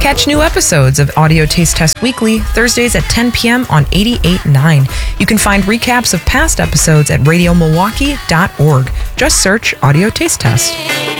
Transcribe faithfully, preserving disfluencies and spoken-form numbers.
Catch new episodes of Audio Taste Test weekly, Thursdays at ten p.m. on eighty-eight point nine. You can find recaps of past episodes at radio milwaukee dot org. Just search Audio Taste Test.